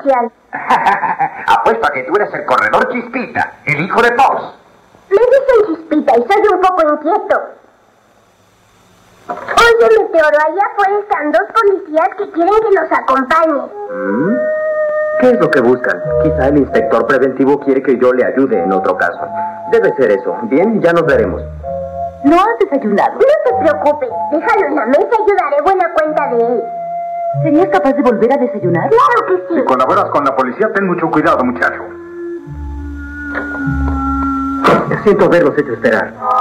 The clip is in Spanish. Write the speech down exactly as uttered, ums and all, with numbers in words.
oficial. Apuesto a que tú eres el corredor Chispita, el hijo de Pops. Me dicen Chispita y soy un poco inquieto. Oye, Meteoro, allá afuera están dos policías que quieren que los acompañe. ¿Mm? ¿Qué es lo que buscan? Quizá el inspector preventivo quiere que yo le ayude en otro caso. Debe ser eso. Bien, ya nos veremos. ¿No has desayunado? No te preocupes, déjalo en la mesa y yo daré buena cuenta de él. ¿Serías capaz de volver a desayunar? Claro que sí. Si colaboras con la policía, ten mucho cuidado, muchacho. Siento haberlos hecho esperar.